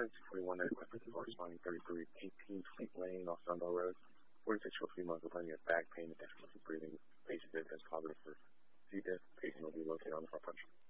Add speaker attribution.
Speaker 1: Reference 41 equipment for responding 33 18 Fleet Lane off Sunbell Road. 46 for a few months complaining of back pain and difficulty breathing. Patient did test positive for C. diff. Patient will be located on the front porch.